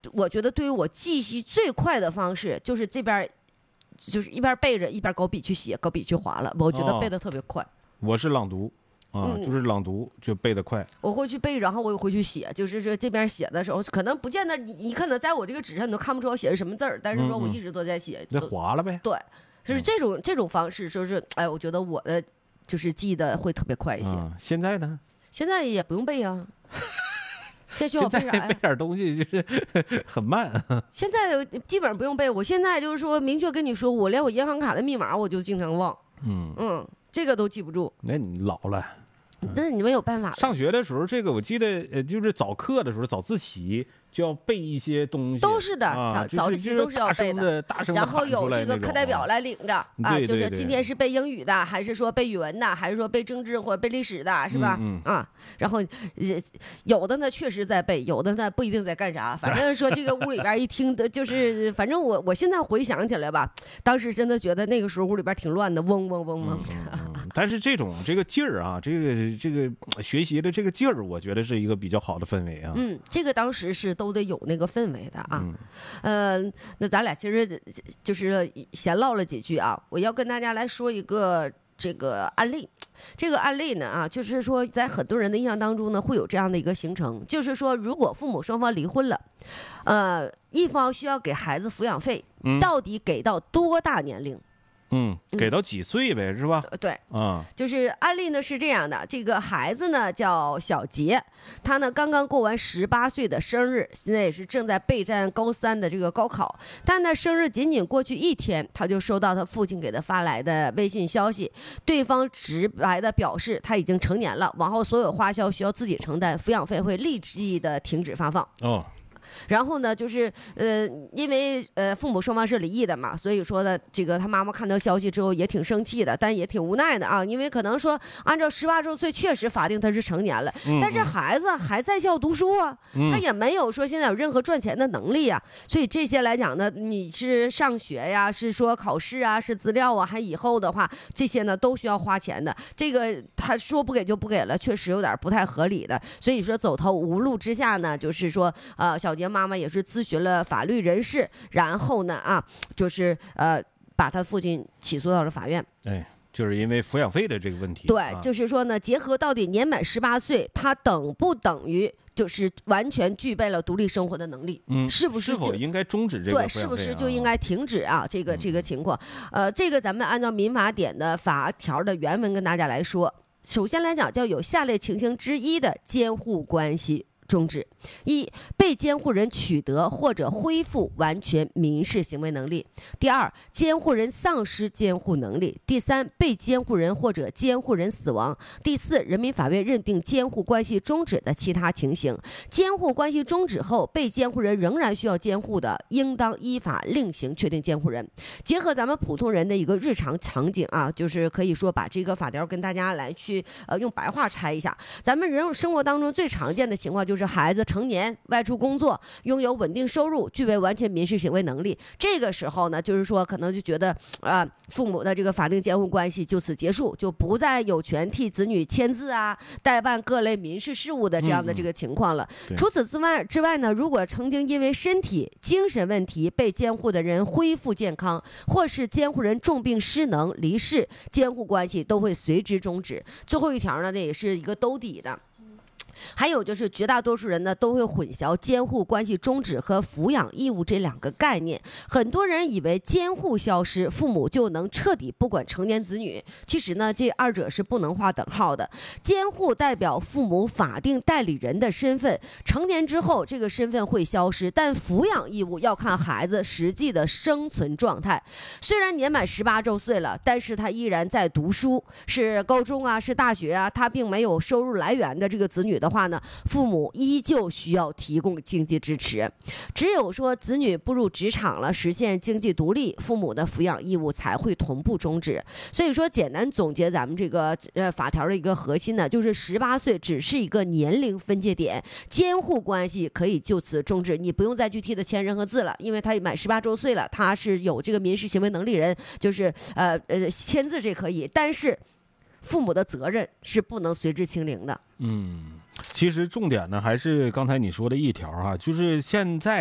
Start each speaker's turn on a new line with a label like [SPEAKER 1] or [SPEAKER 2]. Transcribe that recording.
[SPEAKER 1] 我觉得对于我记忆最快的方式，就是这边就是一边背着一边搞笔去写，搞笔去划了，我觉得背得特别快。
[SPEAKER 2] 我是朗读就是朗读就背得快。
[SPEAKER 1] 我会去背，然后我也会去写，就是说这边写的时候，可能不见得你可能在我这个纸上你都看不出我写的什么字儿，但是说我一直都在写，
[SPEAKER 2] 那划了呗。
[SPEAKER 1] 对，就是这种方式，就是我觉得我的就是记得会特别快一些。
[SPEAKER 2] 现在呢？
[SPEAKER 1] 现在也不用背啊。这需要背啥呀？
[SPEAKER 2] 背点东西就是很慢。
[SPEAKER 1] 现在基本上不用背，我现在就是说明确跟你说，我连我银行卡的密码我就经常忘。这个都记不住。
[SPEAKER 2] 那你老了。
[SPEAKER 1] 那你没有办法。
[SPEAKER 2] 上学的时候，这个我记得就是早课的时候，早自习就要背一些东西。
[SPEAKER 1] 都是的，早自习都是要背的。
[SPEAKER 2] 大声
[SPEAKER 1] 然后有这个课代表来领着就是今天是背英语的，还是说背语文的，还是说背政治或者背历史的，是吧？然后有的呢确实在背，有的呢不一定在干啥。反正说这个屋里边一听的，就是反正我现在回想起来吧，当时真的觉得那个时候屋里边挺乱的，嗡嗡嗡嗡。
[SPEAKER 2] 但是这个劲儿啊，这个学习的这个劲儿，我觉得是一个比较好的氛围啊。
[SPEAKER 1] 这个当时是都得有那个氛围的啊。那咱俩其实就是闲唠了几句啊，我要跟大家来说一个这个案例。这个案例呢就是说在很多人的印象当中呢，会有这样的一个形成，就是说如果父母双方离婚了，一方需要给孩子抚养费，到底给到多大年龄？
[SPEAKER 2] 给到几岁呗，是吧？
[SPEAKER 1] 对，就是案例呢是这样的，这个孩子呢叫小杰，他呢刚刚过完18岁的生日，现在也是正在备战高3的这个高考，但呢生日仅仅过去1天，他就收到他父亲给他发来的微信消息，对方直白的表示他已经成年了，往后所有花销需要自己承担，抚养费会立即的停止发放。然后呢，就是因为父母双方是离异的嘛，所以说呢，这个他妈妈看到消息之后也挺生气的，但也挺无奈的啊，因为可能说按照18周岁确实法定他是成年了，但是孩子还在校读书啊，他也没有说现在有任何赚钱的能力啊，所以这些来讲呢，你是上学呀，是说考试啊，是资料啊，还以后的话，这些呢都需要花钱的，这个他说不给就不给了，确实有点不太合理的，所以说走投无路之下呢，就是说小杰妈妈也是咨询了法律人士，然后呢就是把他父亲起诉到了法院。
[SPEAKER 2] 就是因为抚养费的这个问题。
[SPEAKER 1] 对，就是说呢，结合到底年满18岁，他等不等于就是完全具备了独立生活的能力？是不是？
[SPEAKER 2] 是否应该终止这个抚养费？
[SPEAKER 1] 对，是不是就应该停止这个情况？这个咱们按照民法典的法条的原文跟大家来说。首先来讲，叫有下列情形之一的监护关系终止：一、被监护人取得或者恢复完全民事行为能力；第二，监护人丧失监护能力；第三，被监护人或者监护人死亡；第四，人民法院认定监护关系终止的其他情形。监护关系终止后，被监护人仍然需要监护的，应当依法另行确定监护人。结合咱们普通人的一个日常场景就是可以说把这个法条跟大家来去用白话拆一下。咱们人生活当中最常见的情况就是孩子成年外出工作，拥有稳定收入，具备完全民事行为能力。这个时候呢，就是说可能就觉得父母的这个法定监护关系就此结束，就不再有权替子女签字代办各类民事事务的这样的这个情况了。除此之外呢，如果曾经因为身体、精神问题被监护的人恢复健康，或是监护人重病失能离世，监护关系都会随之终止。最后一条呢，那也是一个兜底的。还有就是绝大多数人呢都会混淆监护关系终止和抚养义务这两个概念，很多人以为监护消失，父母就能彻底不管成年子女，其实呢这二者是不能划等号的。监护代表父母法定代理人的身份，成年之后这个身份会消失，但抚养义务要看孩子实际的生存状态。虽然年满18周岁了，但是他依然在读书，是高中是大学他并没有收入来源的这个子女的话呢，父母依旧需要提供经济支持。只有说子女步入职场了，实现经济独立，父母的抚养义务才会同步终止。所以说简单总结咱们这个法条的一个核心呢，就是18岁只是一个年龄分界点，监护关系可以就此终止，你不用再具体的签任何字了，因为他满18周岁了，他是有这个民事行为能力人，就是签字这可以，但是父母的责任是不能随之清零的。
[SPEAKER 2] 其实重点呢还是刚才你说的一条就是现在